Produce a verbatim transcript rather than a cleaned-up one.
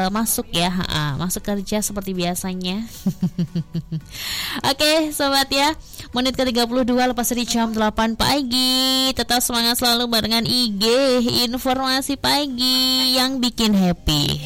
uh, masuk ya, ha, masuk kerja seperti biasanya. Oke sobat ya, menit ke tiga puluh dua lepas dari jam delapan pagi. Tetap semangat selalu barengan I G, informasi pagi yang bikin happy.